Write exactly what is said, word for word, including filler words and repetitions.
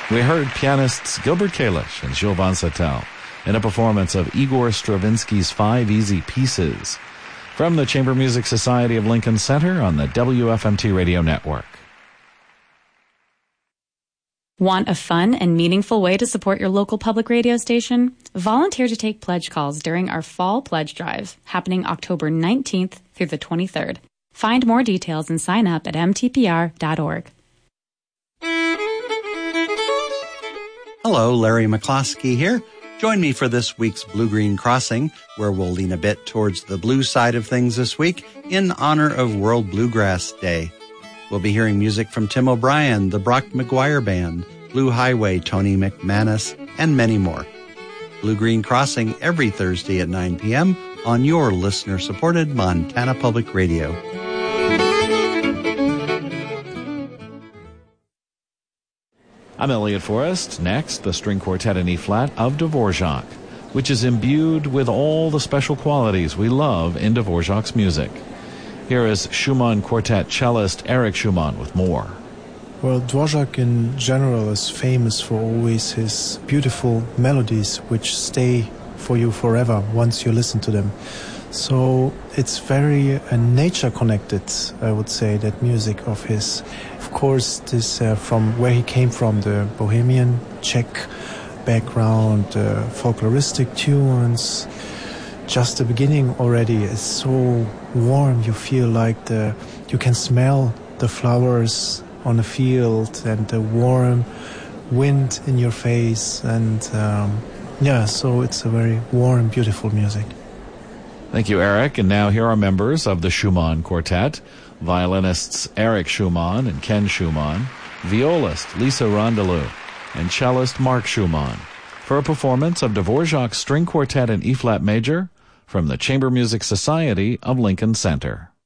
We heard pianists Gilbert Kalish and Gil Van Sattel in a performance of Igor Stravinsky's Five Easy Pieces from the Chamber Music Society of Lincoln Center on the W F M T Radio Network. Want a fun and meaningful way to support your local public radio station? Volunteer to take pledge calls during our Fall Pledge Drive, happening October nineteenth through the twenty-third. Find more details and sign up at m t p r dot org. Hello, Larry McCloskey here. Join me for this week's Blue-Green Crossing, where we'll lean a bit towards the blue side of things this week in honor of World Bluegrass Day. We'll be hearing music from Tim O'Brien, the Brock McGuire Band, Blue Highway, Tony McManus, and many more. Blue-Green Crossing every Thursday at nine p.m. on your listener-supported Montana Public Radio. I'm Elliot Forrest. Next, the string quartet in E-flat of Dvorak, which is imbued with all the special qualities we love in Dvorak's music. Here is Schumann Quartet cellist Eric Schumann with more. Well, Dvorak in general is famous for always his beautiful melodies which stay for you forever once you listen to them. So it's very uh, nature-connected, I would say, that music of his. Of course, this uh, from where he came from, the Bohemian, Czech background, uh, folkloristic tunes. Just the beginning already is so warm. You feel like the you can smell the flowers on the field and the warm wind in your face. And um, yeah, so it's a very warm, beautiful music. Thank you, Eric. And now here are members of the Schumann Quartet, violinists Eric Schumann and Ken Schumann, violist Lisa Rondelou, and cellist Mark Schumann, for a performance of Dvorak's String Quartet in E-flat major from the Chamber Music Society of Lincoln Center.